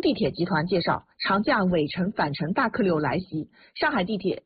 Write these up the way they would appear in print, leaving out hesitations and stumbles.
地铁集团介绍，长假尾程返程大客流来袭，上海地铁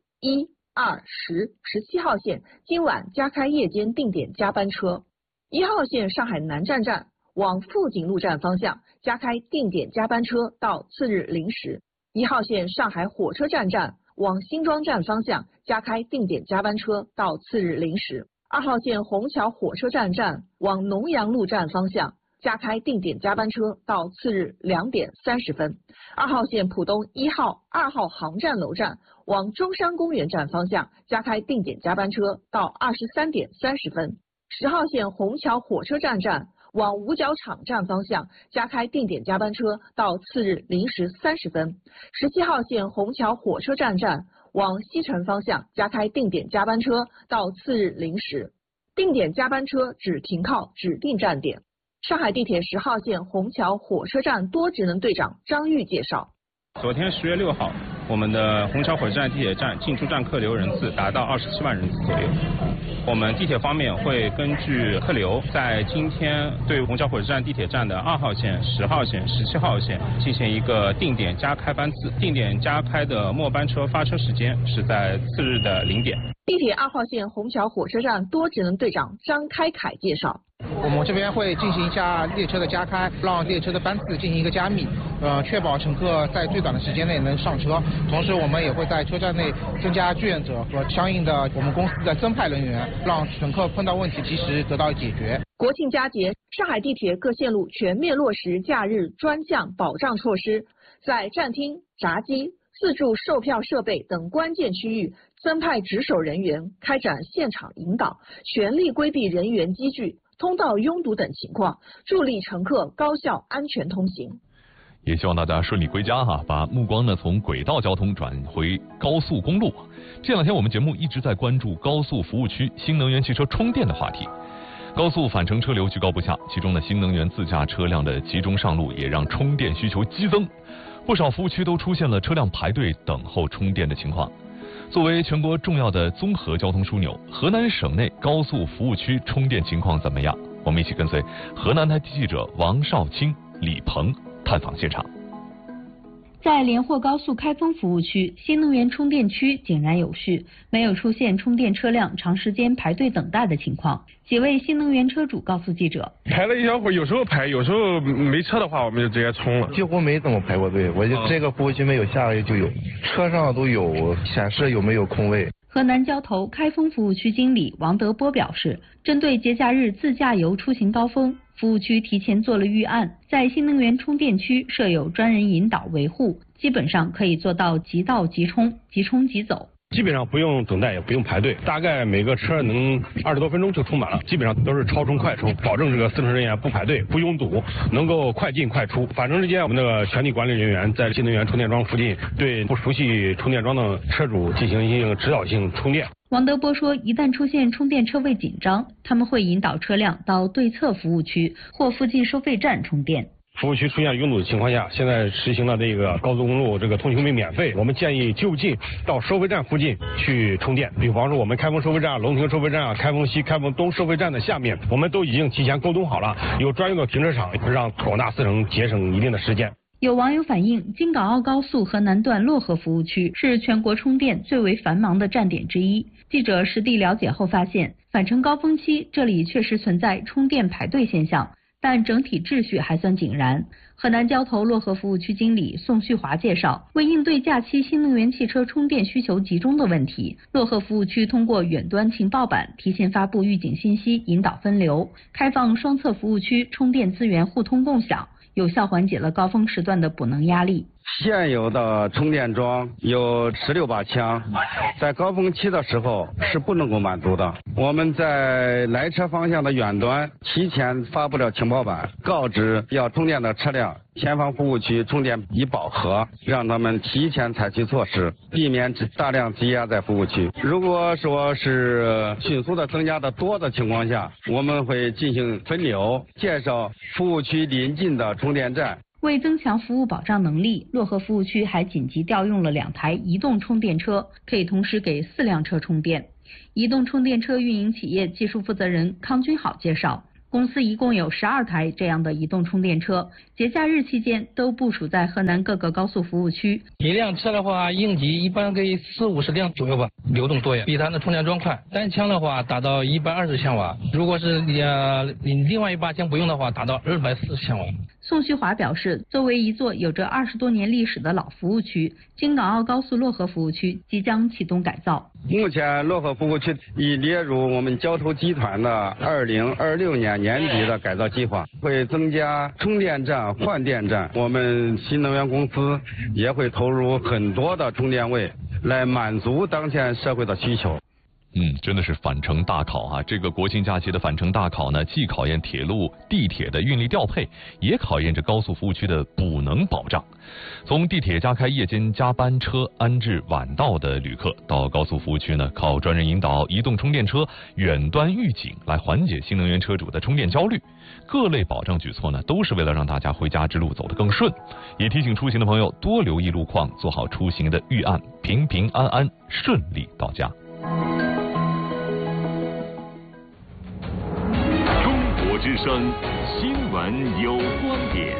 1、2、10、17号线今晚加开夜间定点加班车。1号线上海南站站往富锦路站方向加开定点加班车到次日0时。1号线上海火车站站往新庄站方向加开定点加班车到次日0时。2号线虹桥火车站站往农阳路站方向加开定点加班车到次日2点30分。2号线浦东1号、2号航站楼站往中山公园站方向加开定点加班车到23点30分。10号线虹桥火车站站往五角场站方向加开定点加班车到次日0时30分。17号线虹桥火车站站往西城方向加开定点加班车到次日0时。定点加班车只停靠指定站点。上海地铁10号线虹桥火车站多职能队长张玉介绍， 昨天10月6号，我们的虹桥火车站地铁站进出站客流人次达到27万人次左右。我们地铁方面会根据客流，在今天对虹桥火车站地铁站的2号线、10号线、17号线进行一个定点加开班次，定点加开的末班车发车时间是在次日的0点。 地铁2号线虹桥火车站多职能队长张开凯介绍， 我们这边会进行一下列车的加开，让列车的班次进行一个加密，确保乘客在最短的时间内能上车。同时，我们也会在车站内增加志愿者和相应的我们公司的增派人员，让乘客碰到问题及时得到解决。 国庆佳节，上海地铁各线路全面落实假日专项保障措施，在站厅、闸机、自助售票设备等关键区域增派值守人员，开展现场引导，全力规避人员积聚、通道拥堵等情况，助力乘客高效安全通行。 也希望大家顺利归家哈，把目光呢从轨道交通转回高速公路。这两天我们节目一直在关注高速服务区新能源汽车充电的话题。高速返程车流居高不下，其中的新能源自驾车辆的集中上路，也让充电需求激增。不少服务区都出现了车辆排队等候充电的情况。作为全国重要的综合交通枢纽，河南省内高速服务区充电情况怎么样？我们一起跟随河南台记者王少卿、李鹏探访现场。 在连霍高速开封服务区，新能源充电区井然有序，没有出现充电车辆长时间排队等待的情况。几位新能源车主告诉记者， 排了一小会儿，有时候排，有时候没车的话，我们就直接充了。 几乎没怎么排过队，我就这个服务区没有，下个月就有，车上都有显示有没有空位。 河南交投开封服务区经理王德波表示，针对节假日自驾游出行高峰，服务区提前做了预案，在新能源充电区设有专人引导维护，基本上可以做到即到即充，即充即走。 基本上不用等待，也不用排队，大概每个车能20多分钟就充满了，基本上都是超充快充，保证这个司乘人员不排队、不拥堵，能够快进快出。返程之间，我们的全体管理人员在新能源充电桩附近，对不熟悉充电桩的车主进行一个指导性充电。 王德波说，一旦出现充电车位紧张，他们会引导车辆到对侧服务区或附近收费站充电。 服务区出现拥堵的情况下，现在实行了这个高速公路这个通行费免费，我们建议就近到收费站附近去充电。比方说我们开封收费站、龙亭收费站、开封西、开封东收费站的下面，我们都已经提前沟通好了，有专用的停车场，让广大司乘节省一定的时间。 有网友反映，京港澳高速河南段漯河服务区是全国充电最为繁忙的站点之一。记者实地了解后发现，返程高峰期这里确实存在充电排队现象，但整体秩序还算井然。河南交投漯河服务区经理宋旭华介绍，为应对假期新能源汽车充电需求集中的问题，漯河服务区通过远端情报板提前发布预警信息，引导分流，开放双侧服务区充电资源互通共享，有效缓解了高峰时段的补能压力。 现有的充电桩有16把枪，在高峰期的时候是不能够满足的。我们在来车方向的远端提前发布了情报板，告知要充电的车辆前方服务区充电已饱和，让他们提前采取措施，避免大量积压在服务区。如果说是迅速的增加的多的情况下，我们会进行分流，介绍服务区邻近的充电站。 为增强服务保障能力，漯河服务区还紧急调用了2台移动充电车，可以同时给4辆车充电。移动充电车运营企业技术负责人康军好介绍， 公司一共有12台这样的移动充电车，节假日期间都部署在河南各个高速服务区。 一辆车的话，应急一般给40-50辆左右吧，流动多呀，比它的充电桩快。单枪的话达到120千瓦，如果是你另外一把枪不用的话，达到240千瓦。 宋旭华表示，作为一座有着20多年历史的老服务区，京港澳高速漯河服务区即将启动改造。 目前漯河服务区已列入我们交通集团的2026年年底的改造计划，会增加充电站、换电站。我们新能源公司也会投入很多的充电位，来满足当前社会的需求。 真的是返程大考啊！这个国庆假期的返程大考呢，既考验铁路、地铁的运力调配，也考验着高速服务区的补能保障。从地铁加开夜间加班车安置晚到的旅客，到高速服务区呢，靠专人引导移动充电车远端预警来缓解新能源车主的充电焦虑。各类保障举措呢，都是为了让大家回家之路走得更顺，也提醒出行的朋友多留意路况，做好出行的预案，平平安安顺利到家。 之声新闻有观点，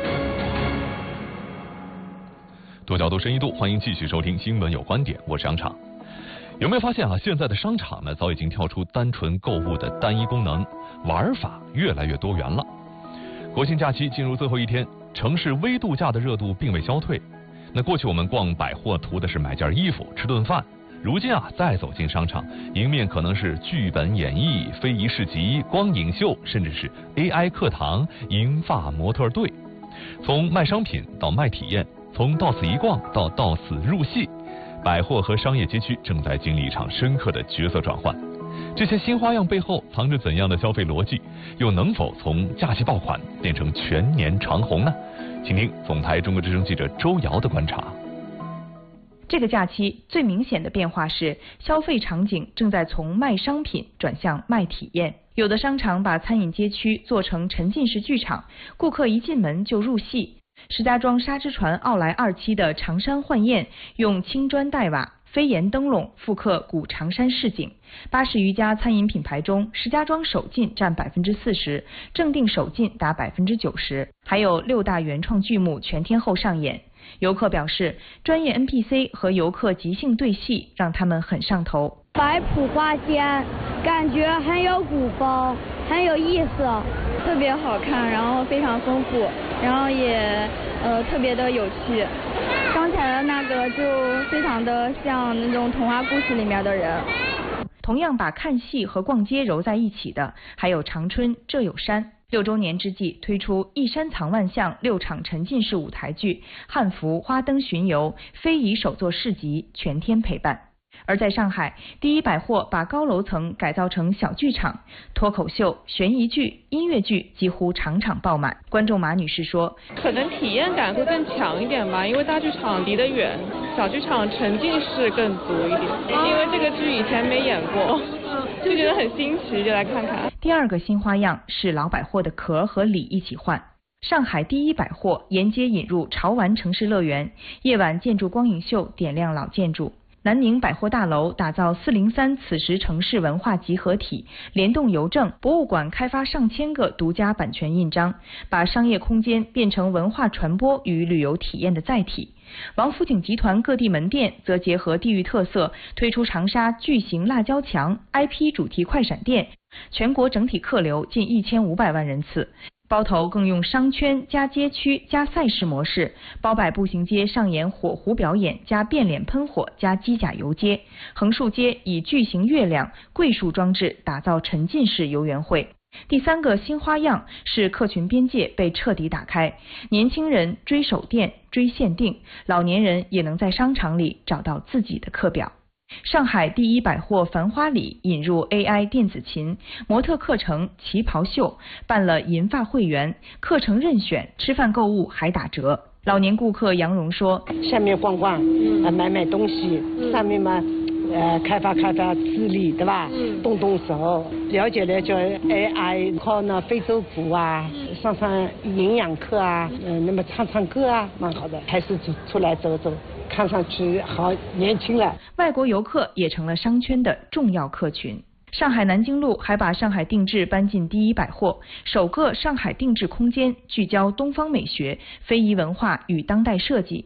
多角度深一度，欢迎继续收听新闻有观点，我是杨昶。有没有发现啊，现在的商场呢，早已经跳出单纯购物的单一功能，玩法越来越多元了。国庆假期进入最后一天，城市微度假的热度并未消退。那过去我们逛百货图的是买件衣服、吃顿饭。如今啊，再走进商场，迎面可能是剧本演绎、非遗市集、光影秀，甚至是 AI 课堂、银发模特队。从卖商品到卖体验，从到此一逛到此入戏，百货和商业街区正在经历一场深刻的角色转换。这些新花样背后藏着怎样的消费逻辑？又能否从假期爆款变成全年长红呢？请听总台中国之声记者周瑶的观察。 这个假期最明显的变化是，消费场景正在从卖商品转向卖体验。有的商场把餐饮街区做成沉浸式剧场，顾客一进门就入戏。石家庄沙之船奥莱2期的长山幻宴，用青砖黛瓦、飞檐灯笼复刻古长山市景。80余家餐饮品牌中，石家庄首进占40%，正定首进达90%，还有6大原创剧目全天候上演。游客表示，专业 NPC 和游客即兴对戏让他们很上头。 摆谱花间，感觉很有古风，很有意思， 特别好看，然后非常丰富，然后也特别的有趣。刚才的那个就非常的像那种童话故事里面的人。 同样把看戏和逛街揉在一起的，还有长春这有山。6周年之际，推出一山藏万象6场沉浸式舞台剧、汉服、花灯巡游、非遗手作市集，全天陪伴。而在上海，第一百货把高楼层改造成小剧场，脱口秀、悬疑剧、音乐剧几乎场场爆满。观众马女士说：“ 可能体验感会更强一点吧，因为大剧场离得远，小剧场沉浸式更足一点。因为这个剧以前没演过，就觉得很新奇，就来看看。” 第二个新花样是老百货的壳和里一起换。上海第一百货沿街引入潮玩城市乐园，夜晚建筑光影秀点亮老建筑。南宁百货大楼打造403此时城市文化集合体，联动邮政、博物馆开发上千个独家版权印章，把商业空间变成文化传播与旅游体验的载体。王府井集团各地门店则结合地域特色，推出长沙巨型辣椒墙、IP 主题快闪店，全国整体客流近1500万人次。包头更用商圈加街区加赛事模式，包摆步行街上演火狐表演加变脸喷火加机甲游街，横竖街以巨型月亮、桂树装置打造沉浸式游园会。第三个新花样是客群边界被彻底打开，年轻人追手店、追限定，老年人也能在商场里找到自己的课表。上海第一百货繁花里引入 AI 电子琴、模特课程、旗袍秀，办了银发会员，课程任选，吃饭购物还打折。老年顾客杨蓉说：“ 下面逛逛，买东西，上面嘛，开发智力，对吧？动手，了解 AI， 靠那非洲鼓啊，上营养课啊，那么唱歌啊，蛮好的，还是出来走走。”看上去好年轻了。 外国游客也成了商圈的重要客群。 上海南京路还把上海定制搬进第一百货，首个上海定制空间聚焦东方美学、非遗文化与当代设计，